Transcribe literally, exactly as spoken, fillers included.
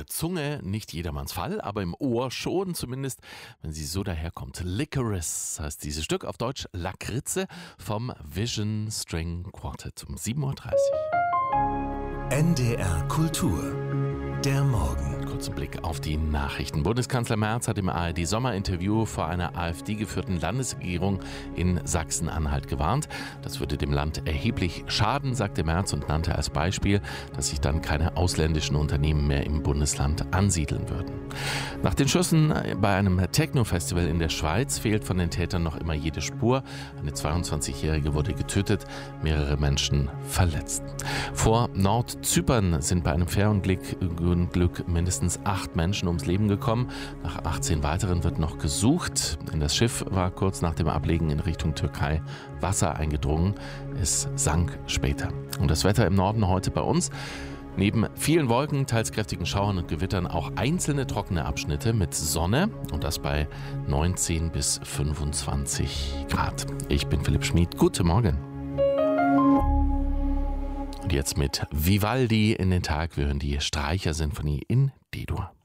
der Zunge nicht jedermanns Fall, aber im Ohr schon, zumindest wenn sie so daherkommt. Licorice heißt dieses Stück, auf Deutsch Lakritze vom Vision String Quartet um sieben Uhr dreißig. N D R Kultur, der Morgen. Kurzen Blick auf die Nachrichten. Bundeskanzler Merz hat im A R D-Sommerinterview vor einer AfD-geführten Landesregierung in Sachsen-Anhalt gewarnt. Das würde dem Land erheblich schaden, sagte Merz und nannte als Beispiel, dass sich dann keine ausländischen Unternehmen mehr im Bundesland ansiedeln würden. Nach den Schüssen bei einem Techno-Festival in der Schweiz fehlt von den Tätern noch immer jede Spur. Eine zweiundzwanzigjährige wurde getötet, mehrere Menschen verletzt. Vor Nordzypern sind bei einem Fährunglück Glück mindestens acht Menschen ums Leben gekommen. Nach achtzehn weiteren wird noch gesucht. In das Schiff war kurz nach dem Ablegen in Richtung Türkei Wasser eingedrungen. Es sank später. Und das Wetter im Norden heute bei uns. Neben vielen Wolken, teils kräftigen Schauern und Gewittern auch einzelne trockene Abschnitte mit Sonne und das bei neunzehn bis fünfundzwanzig Grad. Ich bin Philipp Schmid. Guten Morgen. Und jetzt mit Vivaldi in den Tag. Wir hören die Streichersinfonie in D-Dur.